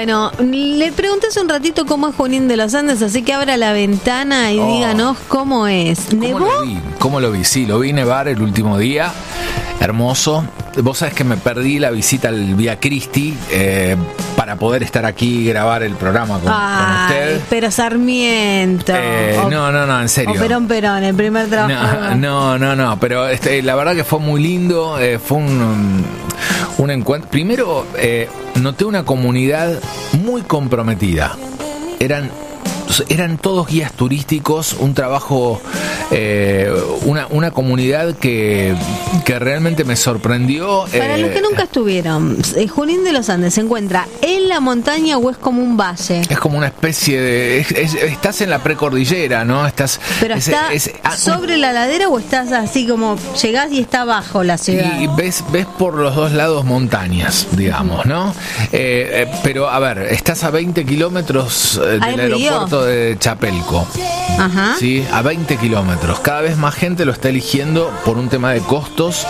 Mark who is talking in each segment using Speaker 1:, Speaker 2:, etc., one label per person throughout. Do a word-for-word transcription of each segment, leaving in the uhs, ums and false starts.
Speaker 1: Bueno, le pregunté hace un ratito cómo es Junín de los Andes, así que abra la ventana y
Speaker 2: Oh.
Speaker 1: díganos cómo es.
Speaker 2: ¿Cómo
Speaker 1: ¿Nevó?
Speaker 2: lo vi? ¿Cómo lo vi? Sí, lo vi nevar el último día. Hermoso. Vos sabés que me perdí la visita al Vía Cristi eh, para poder estar aquí y grabar el programa con, con
Speaker 1: Ay,
Speaker 2: usted.
Speaker 1: pero Sarmiento.
Speaker 2: Eh,
Speaker 1: O-
Speaker 2: no, no, no, en serio.
Speaker 1: O Perón Perón, el primer trabajo.
Speaker 2: No, no, no, no, pero este, la verdad que fue muy lindo, eh, fue un, um, un encuentro. Primero, eh, noté una comunidad muy comprometida. Eran, eran todos guías turísticos, un trabajo, eh, una, una comunidad que, que realmente me sorprendió.
Speaker 1: Para
Speaker 2: eh,
Speaker 1: los que nunca estuvieron, eh, Junín de los Andes se encuentra en la montaña o es como un valle.
Speaker 2: Es como una especie de... es- es- estás en la precordillera, ¿no? Estás...
Speaker 1: Pero
Speaker 2: es-
Speaker 1: está
Speaker 2: es- ah,
Speaker 1: sobre la ladera o estás así como llegás y está abajo la ciudad.
Speaker 2: Y ves, ves por los dos lados montañas, digamos, ¿no? Eh, eh, pero, a ver, estás a veinte kilómetros eh,
Speaker 1: ¿Hay
Speaker 2: del
Speaker 1: río?
Speaker 2: aeropuerto de Chapelco.
Speaker 1: Ajá.
Speaker 2: Sí, a veinte kilómetros. Cada vez más gente lo está eligiendo por un tema de costos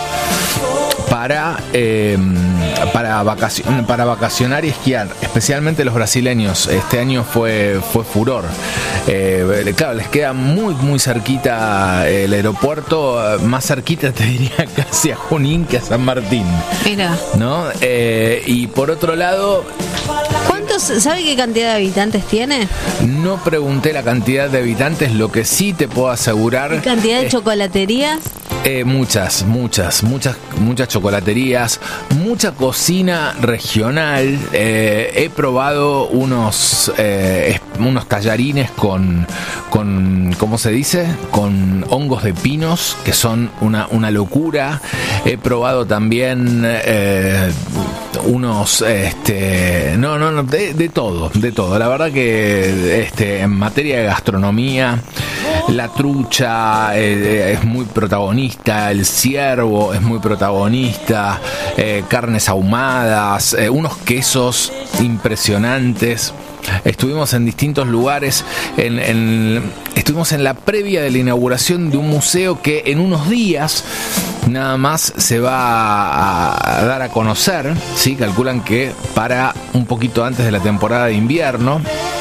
Speaker 2: para eh, para vacacion, para vacacionar y esquiar, especialmente los brasileños. Este año fue fue furor. Eh, claro, les queda muy muy cerquita el aeropuerto, más cerquita te diría casi a Junín que a San Martín,
Speaker 1: Mira.
Speaker 2: ¿no? Eh, y por otro lado,
Speaker 1: ¿Cuántos, sabe qué cantidad de habitantes tiene?
Speaker 2: no pregunté la cantidad de habitantes, lo que sí te puedo asegurar
Speaker 1: ¿Qué cantidad de
Speaker 2: es
Speaker 1: chocolaterías?
Speaker 2: Eh, muchas, muchas, muchas, muchas chocolaterías, mucha cocina regional. Eh, he probado unos, eh, es- unos tallarines con, con, ¿cómo se dice? Con hongos de pinos, que son una, una locura. He probado también eh, unos, este, no, no, no, de, de todo, de todo. La verdad que, este, en materia de gastronomía, la trucha eh, es muy protagonista, el ciervo es muy protagonista, eh, carnes ahumadas, eh, unos quesos impresionantes. Estuvimos en distintos lugares, en, en- estuvimos en la previa de la inauguración de un museo que en unos días nada más se va a, a dar a conocer, ¿sí? Calculan que para un poquito antes de la temporada de invierno.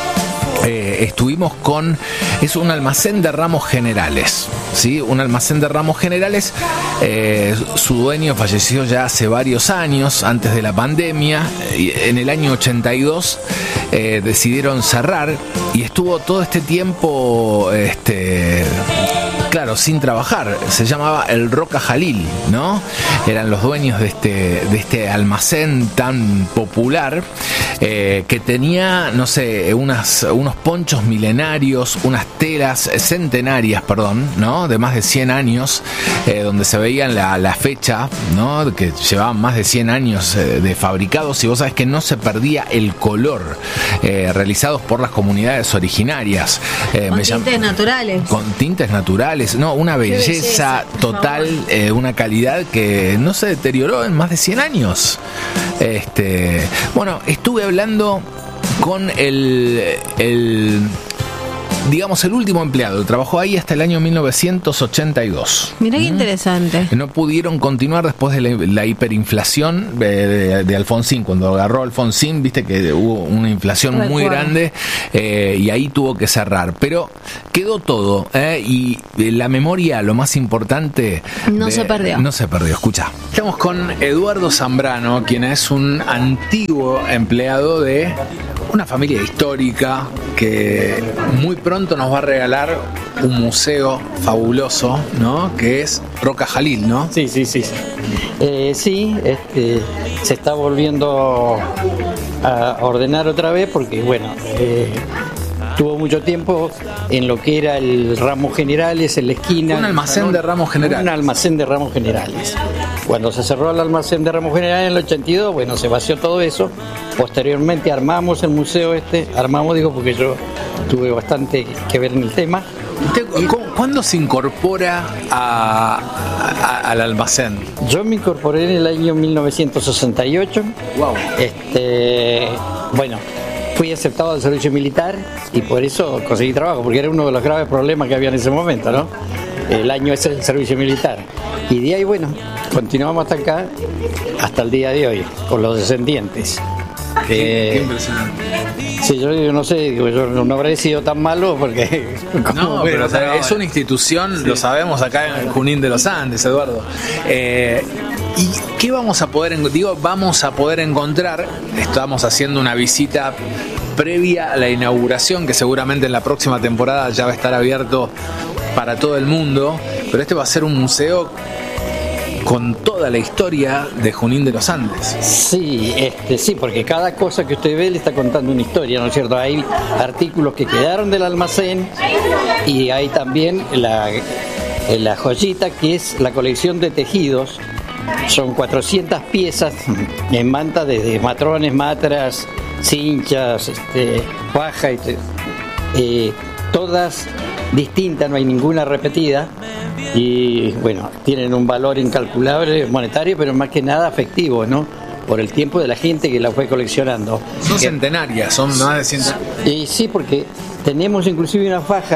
Speaker 2: Eh, estuvimos con, es un almacén de ramos generales, ¿sí? Un almacén de ramos generales, eh, su dueño falleció ya hace varios años, antes de la pandemia, y en el año ochenta y dos eh, decidieron cerrar y estuvo todo este tiempo, este... claro, sin trabajar. Se llamaba el Roca Jalil, ¿no? Eran los dueños de este, de este almacén tan popular, eh, que tenía, no sé, unas, unos ponchos milenarios, unas telas centenarias, perdón, ¿no? De más de cien años, eh, donde se veían la, la fecha, ¿no? Que llevaban más de cien años eh, de fabricados, y vos sabés que no se perdía el color, eh, realizados por las comunidades originarias. Eh,
Speaker 1: Con
Speaker 2: me llam-
Speaker 1: tintes naturales.
Speaker 2: con tintes naturales, no, una belleza,
Speaker 1: belleza, por
Speaker 2: total, eh, una calidad que no se deterioró en más de cien años. Este, bueno, estuve hablando con el, el digamos, el último empleado. Trabajó ahí hasta el año mil novecientos ochenta y dos.
Speaker 1: Mirá qué interesante.
Speaker 2: No pudieron continuar después de la, la hiperinflación de, de, de Alfonsín. Cuando agarró Alfonsín, viste que hubo una inflación
Speaker 1: Recuerdo.
Speaker 2: muy grande, eh, y ahí tuvo que cerrar. Pero quedó todo, eh, y la memoria, lo más importante,
Speaker 1: No
Speaker 2: de-
Speaker 1: se perdió.
Speaker 2: No se perdió, escucha. Estamos con Eduardo Zambrano, quien es un antiguo empleado de una familia histórica que muy pronto nos va a regalar un museo fabuloso, ¿no? Que es Roca Jalil, ¿no?
Speaker 3: Sí, sí, sí. Sí, Eh, sí, este, se está volviendo a ordenar otra vez porque, bueno, eh, tuvo mucho tiempo en lo que era el ramo generales, en la esquina.
Speaker 2: Un almacén de ramos generales.
Speaker 3: Un almacén de ramos generales. Cuando se cerró el almacén de ramos generales en el ochenta y dos, bueno, se vació todo eso. Posteriormente armamos el museo este, armamos, digo, porque yo tuve bastante que ver en el tema.
Speaker 2: ¿Usted cu- cuándo se incorpora a- a- al almacén?
Speaker 3: Yo me incorporé en el año mil novecientos sesenta y ocho.
Speaker 2: Wow.
Speaker 3: Este, bueno, fui aceptado al servicio militar y por eso conseguí trabajo, porque era uno de los graves problemas que había en ese momento, ¿no? El año ese del servicio militar. Y de ahí, bueno, continuamos hasta acá, hasta el día de hoy, con los descendientes.
Speaker 2: Qué,
Speaker 3: Eh,
Speaker 2: qué impresionante.
Speaker 3: Sí, yo, yo no sé, digo, yo no habré sido tan malo porque...
Speaker 2: No, pero o sea, es una institución, sí. Lo sabemos acá en Junín de los Andes, Eduardo. Eh, ¿Y qué vamos a poder, digo, vamos a poder encontrar? Estamos haciendo una visita previa a la inauguración, que seguramente en la próxima temporada ya va a estar abierto para todo el mundo, pero este va a ser un museo con toda la historia de Junín de los Andes.
Speaker 3: Sí, este, sí, porque cada cosa que usted ve le está contando una historia, ¿no es cierto? Hay artículos que quedaron del almacén y hay también la, la joyita que es la colección de tejidos. Son cuatrocientas piezas en manta desde matrones, matras, cinchas, este, faja, este, eh, todas distintas, no hay ninguna repetida. Y bueno, tienen un valor incalculable monetario, pero más que nada afectivo, ¿no? Por el tiempo de la gente que la fue coleccionando.
Speaker 2: Son
Speaker 3: que,
Speaker 2: centenarias, son más de cien.
Speaker 3: Y sí, porque tenemos inclusive una faja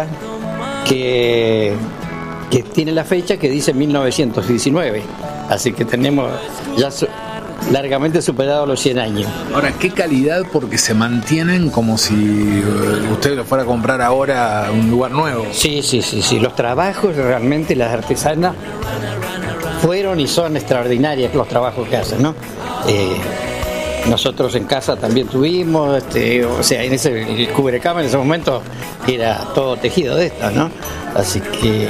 Speaker 3: que, que tiene la fecha que dice mil novecientos diecinueve, así que tenemos ya su, largamente superado los cien años.
Speaker 2: Ahora, qué calidad, porque se mantienen como si usted lo fuera a comprar ahora a un lugar nuevo.
Speaker 3: Sí, sí, sí, sí. Los trabajos realmente, las artesanas fueron y son extraordinarias los trabajos que hacen, ¿no? Eh, nosotros en casa también tuvimos, este, o sea, en ese el cubrecama en ese momento era todo tejido de estas, ¿no? Así que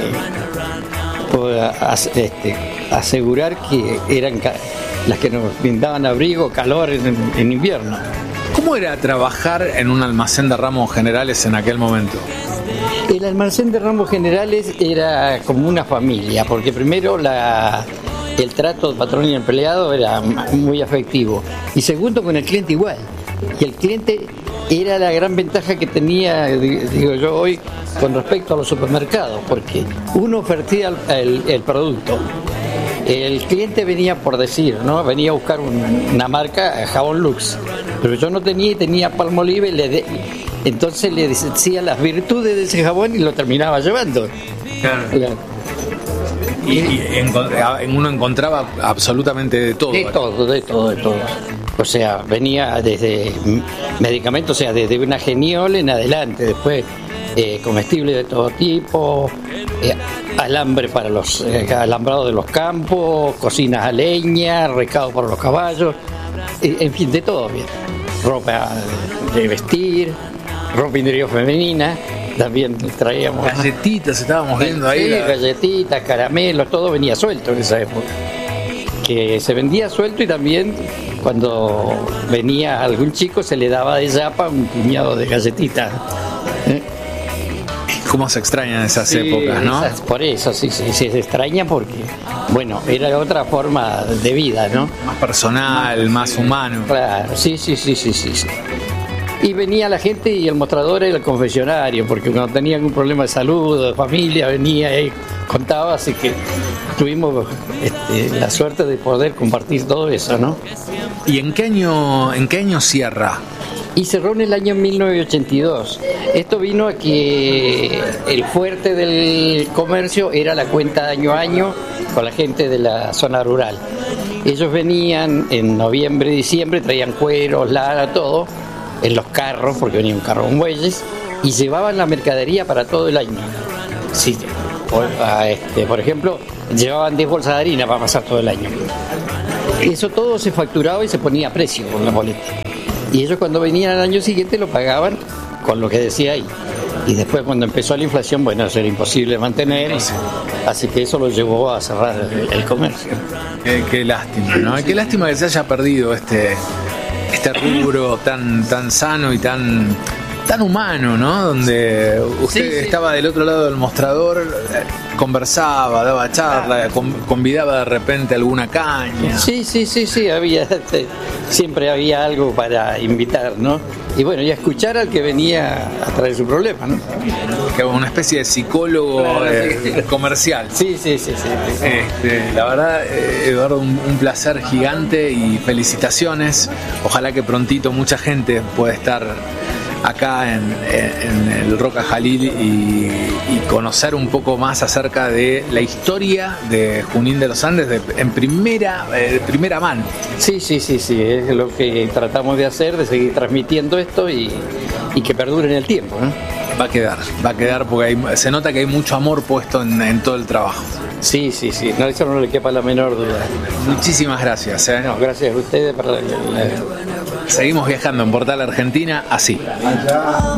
Speaker 3: puedo este, asegurar que eran las que nos brindaban abrigo, calor en, en invierno.
Speaker 2: ¿Cómo era trabajar en un almacén de ramos generales en aquel momento?
Speaker 3: El almacén de ramos generales era como una familia, porque primero la, el trato de patrón y empleado era muy afectivo, y segundo con el cliente igual. Y el cliente era la gran ventaja que tenía, digo yo hoy, con respecto a los supermercados, porque uno ofertía el, el, el producto. El cliente venía por decir, ¿no? Venía a buscar un, una marca, jabón Lux, pero yo no tenía y tenía Palmolive, le de, entonces le decía las virtudes de ese jabón y lo terminaba llevando.
Speaker 2: Claro. Claro. Y, y en, uno encontraba absolutamente de todo.
Speaker 3: De todo, de todo, de todo. O sea, venía desde medicamentos, o sea, desde una geniol en adelante, después eh, comestibles de todo tipo, eh, alambre para los eh, alambrados de los campos, cocinas a leña, recado para los caballos, eh, en fin, de todo bien. Ropa de vestir, ropa interior femenina, también traíamos
Speaker 2: galletitas, estábamos viendo ahí.
Speaker 3: Sí,
Speaker 2: la...
Speaker 3: galletitas, caramelos, todo venía suelto en esa época. Que se vendía suelto, y también cuando venía algún chico se le daba de yapa un puñado de galletitas. ¿Eh?
Speaker 2: ¿Cómo se extrañan esas sí, épocas, no?
Speaker 3: Esas, por eso, sí, sí, sí, se extraña porque, bueno, era otra forma de vida, ¿no?
Speaker 2: Más personal, más, más humano.
Speaker 3: Claro, sí, sí, sí, sí, sí, sí. Y venía la gente y el mostrador era el confesionario, porque cuando tenía algún problema de salud, de familia, venía y contaba, así que tuvimos este, la suerte de poder compartir todo eso, ¿no?
Speaker 2: ¿Y en qué año, en qué año cierra?
Speaker 3: Y cerró en el año mil novecientos ochenta y dos. Esto vino a que el fuerte del comercio era la cuenta de año a año con la gente de la zona rural. Ellos venían en noviembre, diciembre, traían cueros, lana, todo, en los carros, porque venía un carro con bueyes, y llevaban la mercadería para todo el año. Sí, por, a este, por ejemplo, llevaban diez bolsas de harina para pasar todo el año. Eso todo se facturaba y se ponía a precio con la boleta. Y ellos cuando venían al año siguiente lo pagaban con lo que decía ahí. Y después cuando empezó la inflación, bueno, eso era imposible mantener, y, así que eso lo llevó a cerrar el, el comercio.
Speaker 2: Qué, qué lástima, ¿no? Qué lástima que se haya perdido este... este rubro tan tan sano y tan tan humano, ¿no? Donde usted sí, sí. estaba del otro lado del mostrador, conversaba, daba charla, con, convidaba de repente alguna caña.
Speaker 3: Sí, sí, sí, sí, había este, siempre había algo para invitar, ¿no? Y bueno, y a escuchar al que venía a traer su problema, ¿no?
Speaker 2: Que una especie de psicólogo claro, eh, sí, sí. comercial.
Speaker 3: Sí, sí, sí, sí. sí.
Speaker 2: Este, la verdad, eh, Eduardo, un, un placer gigante y felicitaciones. Ojalá que prontito mucha gente pueda estar acá en, en, en el Roca Jalil y, y conocer un poco más acerca de la historia de Junín de los Andes de, en primera, eh, primera mano.
Speaker 3: Sí, sí, sí, sí, es lo que tratamos de hacer, de seguir transmitiendo esto y, y que perdure en el tiempo, ¿no?
Speaker 2: Va a quedar, va a quedar porque hay, se nota que hay mucho amor puesto en, en todo el trabajo.
Speaker 3: Sí, sí, sí, no, eso no le quepa la menor duda.
Speaker 2: Muchísimas gracias. ¿eh?
Speaker 3: No, gracias a ustedes por la, la...
Speaker 2: Seguimos viajando en Portal Argentina así.